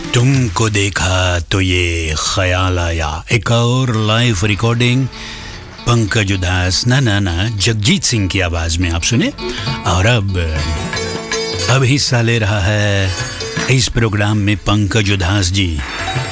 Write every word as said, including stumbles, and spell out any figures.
तुमको देखा तो ये ख्याल आया, एक और लाइव रिकॉर्डिंग पंकज उधास ना ना ना जगजीत सिंह की आवाज में आप सुने। और अब अब हिस्सा ले रहा है इस प्रोग्राम में पंकज उधास जी।